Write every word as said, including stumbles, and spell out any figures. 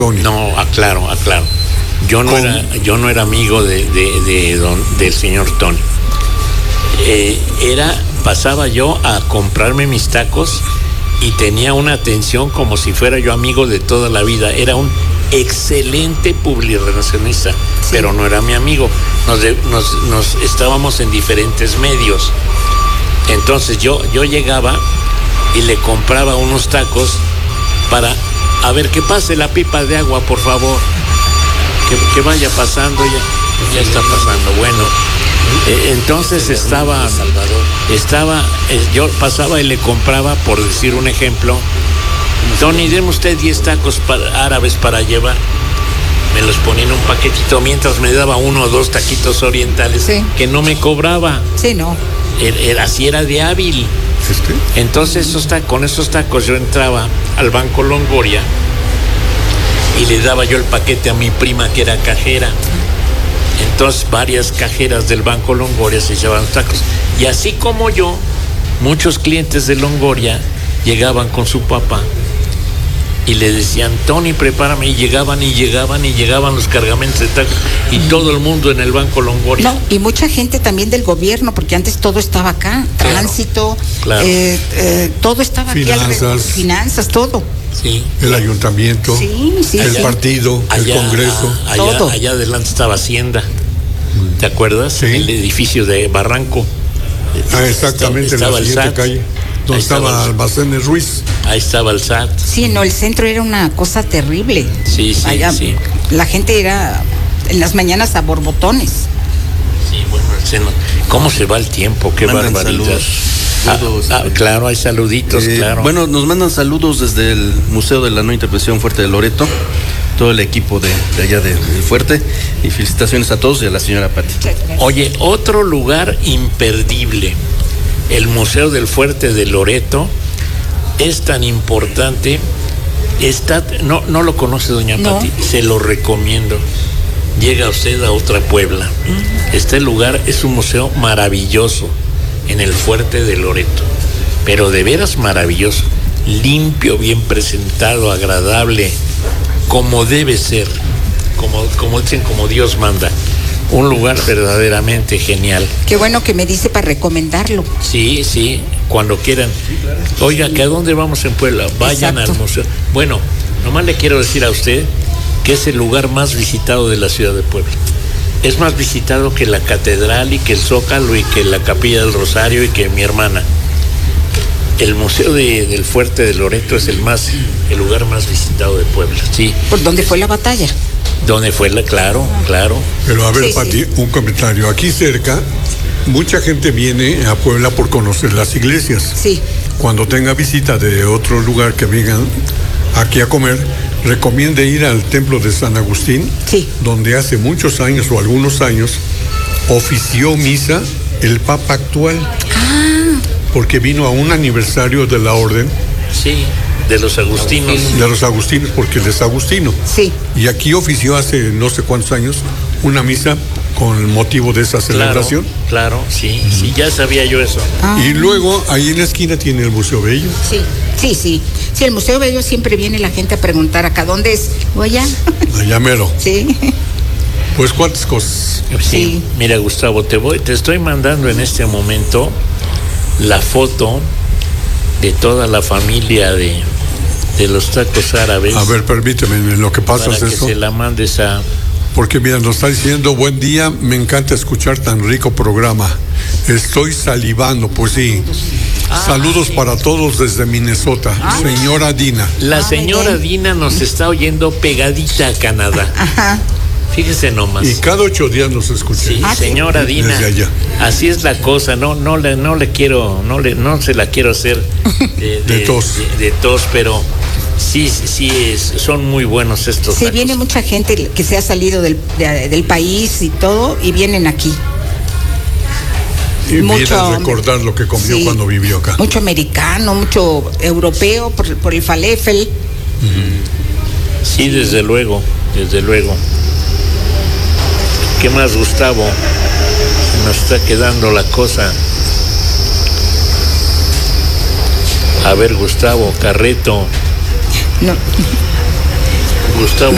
Tony. No, aclaro, aclaro. Yo no, era, yo no era amigo de, de, de don, del señor Tony. Eh, era, pasaba yo a comprarme mis tacos y tenía una atención como si fuera yo amigo de toda la vida. Era un excelente publirelacionista, sí, pero no era mi amigo. Nos, nos, nos estábamos en diferentes medios. Entonces yo, yo llegaba y le compraba unos tacos para, a ver, que pase la pipa de agua, por favor. Que, que vaya pasando, ya, ya está pasando. Bueno, eh, entonces estaba, estaba, eh, yo pasaba y le compraba, por decir un ejemplo, Tony, deme usted diez tacos para, árabes para llevar. Me los ponía en un paquetito mientras me daba uno o dos taquitos orientales, sí, que no me cobraba. Sí, no. Era, era así, era de hábil. ¿Este? Entonces esos tacos, con esos tacos yo entraba al Banco Longoria y le daba yo el paquete a mi prima que era cajera. Entonces varias cajeras del Banco Longoria se llevaban tacos. Y así como yo, muchos clientes de Longoria llegaban con su papá y le decían, Tony, prepárame, y llegaban y llegaban y llegaban los cargamentos de tacos y todo el mundo en el Banco Longoria. No, y mucha gente también del gobierno, porque antes todo estaba acá, claro, tránsito, claro, eh, eh, todo estaba finanzas, aquí, finanzas, todo. Sí. El ayuntamiento, sí, sí, el allá, partido, allá, el Congreso. Allá, todo. Allá adelante estaba Hacienda, ¿te acuerdas? Sí. El edificio de Barranco. Ah, exactamente, en la siguiente calle. Donde estaba, estaba Almacenes Ruiz. Ahí estaba el S A T. Sí, no, el centro era una cosa terrible. Sí, sí, allá, sí. La gente era en las mañanas a borbotones. Sí, bueno, ¿cómo se va el tiempo? Qué mandan barbaridad. Saludos. Saludos. Ah, ah, claro, hay saluditos, eh, claro. Bueno, nos mandan saludos desde el Museo de la No Interpretación Fuerte de Loreto, todo el equipo de, de allá de, de Fuerte, y felicitaciones a todos y a la señora Pati. Oye, otro lugar imperdible, el Museo del Fuerte de Loreto, es tan importante, está, no, no lo conoce doña no. Pati, se lo recomiendo. Llega usted a otra Puebla. Uh-huh. Este lugar es un museo maravilloso en el Fuerte de Loreto, pero de veras maravilloso, limpio, bien presentado, agradable, como debe ser, como, como dicen, como Dios manda. Un lugar verdaderamente genial. Qué bueno que me dice para recomendarlo. Sí, sí, cuando quieran. Oiga, ¿que a dónde vamos en Puebla? Vayan Exacto. al museo. Bueno, nomás le quiero decir a usted que es el lugar más visitado de la ciudad de Puebla. Es más visitado que la catedral y que el Zócalo y que la Capilla del Rosario y que mi hermana. El Museo de, del Fuerte de Loreto es el más, el lugar más visitado de Puebla, sí. ¿Por dónde fue la batalla? ¿Dónde fue la? Claro, claro. Pero a ver, sí, Pati, sí. un comentario. Aquí cerca, mucha gente viene a Puebla por conocer las iglesias. Sí. Cuando tenga visita de otro lugar que vengan aquí a comer, recomiende ir al templo de San Agustín, sí, donde hace muchos años o algunos años ofició misa el Papa actual. Ah. Porque vino a un aniversario de la orden. Sí, de los agustinos. De los agustinos, porque él es agustino. Sí. Y aquí ofició hace no sé cuántos años una misa con el motivo de esa celebración. Claro, claro, sí, uh-huh. sí, ya sabía yo eso. Ah. Y luego ahí en la esquina tiene el Museo Bello. Sí, sí, sí. Sí, el Museo Bello siempre viene la gente a preguntar acá dónde es. ¿O allá? Allá mero. Sí. Pues cuántas cosas. Sí. sí. Mira, Gustavo, te voy, te estoy mandando en este momento la foto de toda la familia de, de los tacos árabes. A ver, permíteme, en lo que pasa para es que eso. se la mandes a... Porque mira, nos está diciendo, buen día, me encanta escuchar tan rico programa. Estoy salivando, pues sí. Ah, Saludos sí. para todos desde Minnesota. Ah, señora Dina. La ah, señora Dina nos está oyendo pegadita a Canadá. Ajá. Fíjese nomás. Y cada ocho días nos escucha. Sí, ah, señora sí. Dina. Desde allá. Así es la cosa, no, no le, no le quiero, no le, no se la quiero hacer de, de, de tos, de, de tos, pero sí, sí es, son muy buenos estos. Sí, tacos. viene mucha gente que se ha salido del, de, del país y todo y vienen aquí. Y mucho a recordar lo que comió sí, cuando vivió acá. Mucho americano, mucho europeo por, por el falafel. Uh-huh. Sí, desde luego, desde luego. ¿Qué más, Gustavo? Nos está quedando la cosa. A ver, Gustavo, Carreto. No. Gustavo